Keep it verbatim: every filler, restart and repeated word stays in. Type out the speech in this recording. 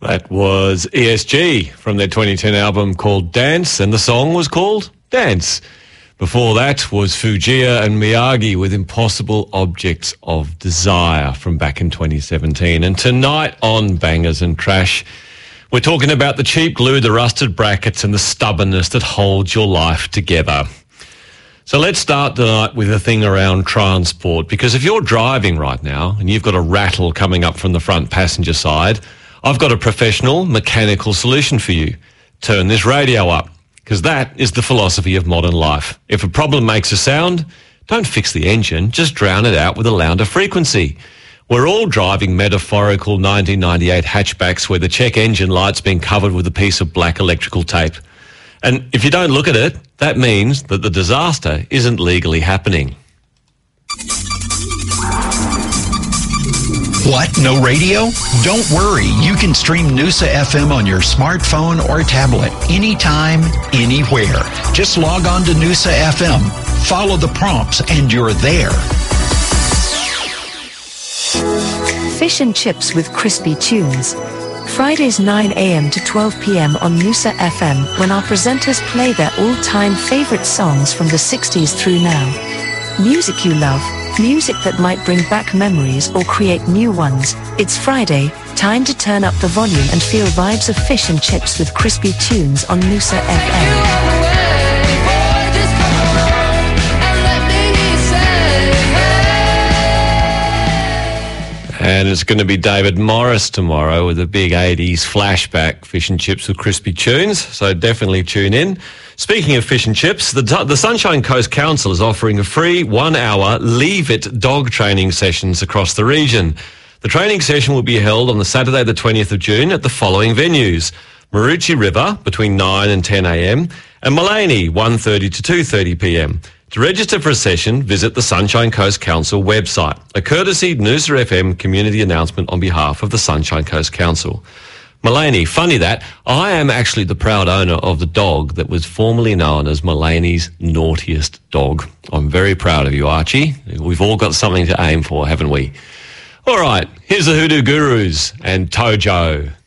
That was E S G from their twenty ten album called Dance, and the song was called Dance. Before that was Fujia and Miyagi with Impossible Objects of Desire from back in twenty seventeen. And tonight on Bangers and Trash, we're talking about the cheap glue, the rusted brackets and the stubbornness that holds your life together. So let's start tonight with a thing around transport, because if you're driving right now and you've got a rattle coming up from the front passenger side, I've got a professional mechanical solution for you. Turn this radio up, because that is the philosophy of modern life. If a problem makes a sound, don't fix the engine, just drown it out with a louder frequency. We're all driving metaphorical nineteen ninety-eight hatchbacks where the check engine light's been covered with a piece of black electrical tape. And if you don't look at it, that means that the disaster isn't legally happening. What? No radio? Don't worry. You can stream Noosa F M on your smartphone or tablet anytime, anywhere. Just log on to Noosa F M, follow the prompts, and you're there. Fish and chips with crispy tunes. Fridays nine a.m. to twelve p.m. on Noosa F M, when our presenters play their all-time favorite songs from the sixties through now. Music you love, music that might bring back memories or create new ones. It's Friday, time to turn up the volume and feel vibes of fish and chips with crispy tunes on Noosa F M. And it's going to be David Morris tomorrow with a big eighties flashback, fish and chips with crispy tunes, so definitely tune in. Speaking of fish and chips, the, the Sunshine Coast Council is offering a free one-hour Leave It dog training sessions across the region. The training session will be held on the Saturday the twentieth of June at the following venues: Maroochy River between nine and ten a.m. and Mullaney one thirty to two thirty p.m. To register for a session, visit the Sunshine Coast Council website, a courtesy Noosa F M community announcement on behalf of the Sunshine Coast Council. Mullaney, funny that, I am actually the proud owner of the dog that was formerly known as Mullaney's naughtiest dog. I'm very proud of you, Archie. We've all got something to aim for, haven't we? All right, here's the Hoodoo Gurus and Tojo.